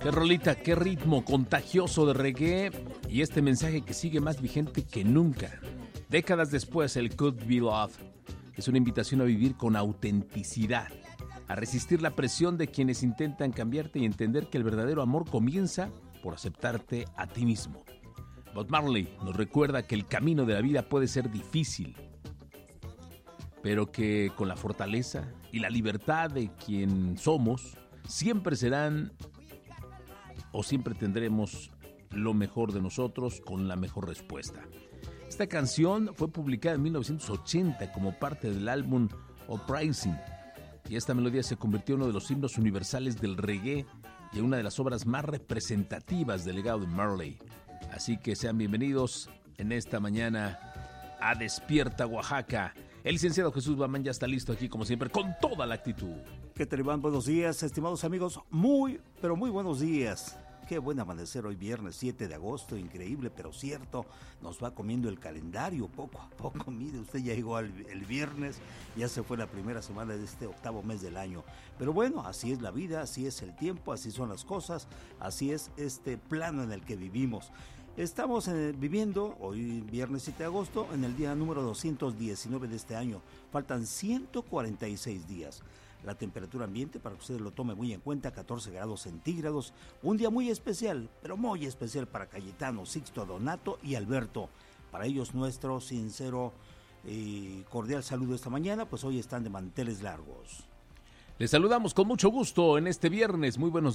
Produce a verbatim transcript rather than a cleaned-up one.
Qué rolita, qué ritmo contagioso de reggae y este mensaje que sigue más vigente que nunca. Décadas después, el Could Be Love es una invitación a vivir con autenticidad, a resistir la presión de quienes intentan cambiarte y entender que el verdadero amor comienza por aceptarte a ti mismo. Bob Marley nos recuerda que el camino de la vida puede ser difícil, pero que con la fortaleza y la libertad de quien somos, siempre serán o siempre tendremos lo mejor de nosotros con la mejor respuesta. Esta canción fue publicada en mil novecientos ochenta como parte del álbum Uprising y esta melodía se convirtió en uno de los himnos universales del reggae y en una de las obras más representativas del legado de Marley. Así que sean bienvenidos en esta mañana a Despierta Oaxaca. El licenciado Jesús Bamán ya está listo aquí como siempre con toda la actitud. ¿Qué tal, Iván? Buenos días, estimados amigos. Muy, pero muy buenos días. Qué buen amanecer hoy viernes siete de agosto, increíble pero cierto, nos va comiendo el calendario poco a poco. Mire, usted ya llegó al, el viernes, ya se fue la primera semana de este octavo mes del año. Pero bueno, así es la vida, así es el tiempo, así son las cosas, así es este plano en el que vivimos. Estamos eh, viviendo, hoy viernes siete de agosto, en el día número doscientos diecinueve de este año. Faltan ciento cuarenta y seis días. La temperatura ambiente, para que ustedes lo tomen muy en cuenta, catorce grados centígrados. Un día muy especial, pero muy especial para Cayetano, Sixto, Donato y Alberto. Para ellos nuestro sincero y cordial saludo esta mañana, pues hoy están de manteles largos. Les saludamos con mucho gusto en este viernes. Muy buenos